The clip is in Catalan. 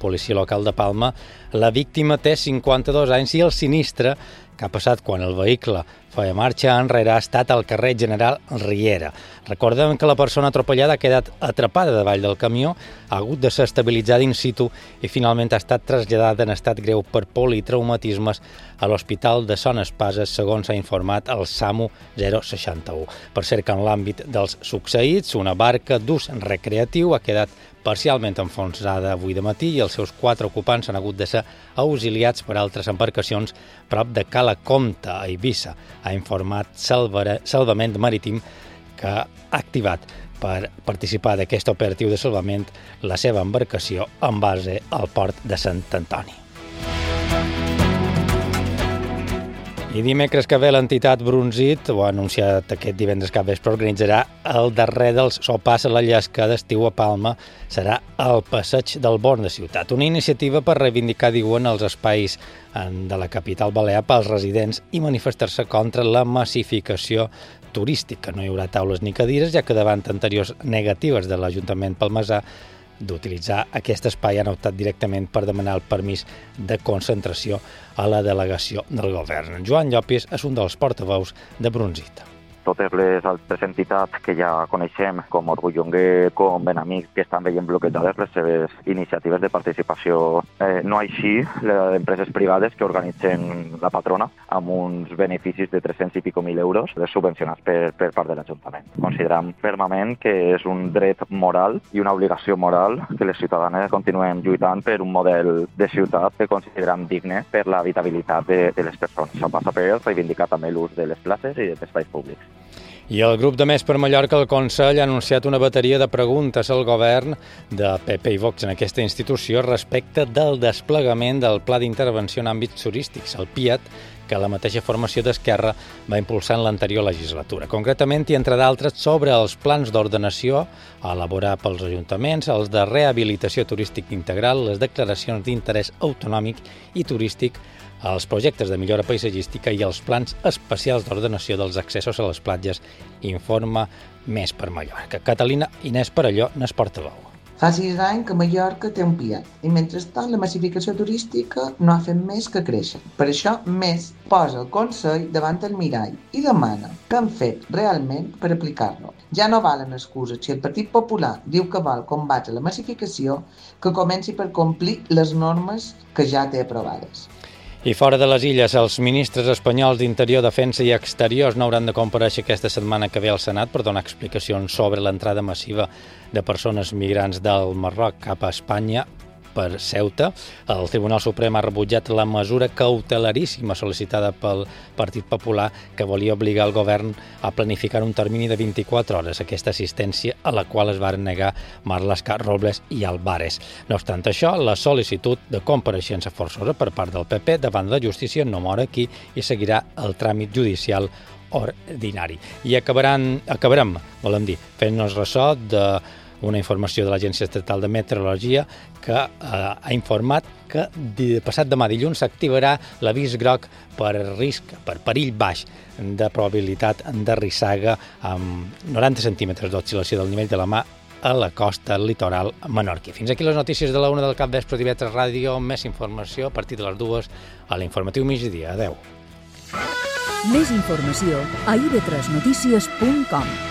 policia local de Palma. La víctima té 52 anys i el sinistre que ha passat quan el vehicle feia marxa enrere ha estat al carrer General Riera. Recordem que la persona atropellada ha quedat atrapada davall del camió, ha hagut de ser estabilitzada in situ i finalment ha estat traslladada en estat greu per politraumatismes a l'Hospital de Son Espases, segons ha informat el SAMU 061. Per cert que en l'àmbit dels succeïts, una barca d'ús recreatiu ha quedat parcialment enfonsada avui de matí i els seus 4 ocupants han hagut de ser auxiliats per altres embarcacions prop de Cala Comta, a Eivissa. Ha informat Salvament Marítim que ha activat per participar d'aquest operatiu de salvament la seva embarcació en base al port de Sant Antoni. I dimecres que ve l'entitat Brunzit, ho ha anunciat aquest divendres capvespre, organitzarà el darrer dels sopars a la llesca d'estiu a Palma. Serà al Passeig del Born de Ciutat. Una iniciativa per reivindicar, diuen, els espais de la capital balear pels residents i manifestar-se contra la massificació turística. No hi haurà taules ni cadires, ja que davant anteriors negatives de l'Ajuntament palmesà d'utilitzar aquest espai han optat directament per demanar el permís de concentració a la delegació del govern. Joan Llopis és un dels portaveus de Brunzit. Totes les altres entitats que ja coneixem, com Orgullonguer, com Benamics, que estan veient bloquejades les seves iniciatives de participació. No així les empreses privades que organitzen la patrona amb uns beneficis de 300 i pico mil euros subvencionats per part de l'Ajuntament. Considerem fermament que és un dret moral i una obligació moral que les ciutadanes continuem lluitant per un model de ciutat que considerem digne per l'habitabilitat de les persones. Això passa per reivindicar també l'ús de les places i dels espais públics. I el grup de Més per Mallorca, el Consell, ha anunciat una bateria de preguntes al govern de PP i Vox en aquesta institució respecte del desplegament del Pla d'Intervenció en àmbits turístics, el PIAT, que la mateixa formació d'Esquerra va impulsar en l'anterior legislatura. Concretament, i entre d'altres, sobre els plans d'ordenació a elaborar pels ajuntaments, els de rehabilitació turístic integral, les declaracions d'interès autonòmic i turístic, els projectes de millora paisatgística i els plans especials d'ordenació dels accessos a les platges, informa Més per Mallorca. Catalina Inés Perelló n'és portaveu. Fa 6 anys que Mallorca té un PIAT i mentrestant la massificació turística no ha fet més que créixer. Per això, Més posa el Consell davant el mirall i demana què han fet realment per aplicar-lo. Ja no valen excuses. Si el Partit Popular diu que vol combatre la massificació, que comenci per complir les normes que ja té aprovades. I fora de les illes, els ministres espanyols d'Interior, Defensa i Exteriors no hauran de comparèixer aquesta setmana que ve al Senat per donar explicacions sobre l'entrada massiva de persones migrants del Marroc cap a Espanya per Ceuta. El Tribunal Suprem ha rebutjat la mesura cautelaríssima sol·licitada pel Partit Popular que volia obligar el govern a planificar un termini de 24 hores aquesta assistència a la qual es varen negar Marlaska, Robles i Alvarez. No obstant això, la sol·licitud de compareixença forçosa per part del PP davant de la justícia no mor aquí i seguirà el tràmit judicial ordinari. I acabarem, volem dir, fent-nos ressò d'una informació de l'Agència Estatal de Meteorologia que ha informat que passat demà dilluns s'activarà l'avís groc per risc, per perill baix de probabilitat de rissaga amb 90 centímetres d'oscil·lació del nivell de la mar a la costa litoral menorquí. Fins aquí les notícies de la 1 del capvespre d'IV3 Ràdio. Més informació a partir de les 2 a l'informatiu migdia. Adeu. Més informació a ib3notícies.com.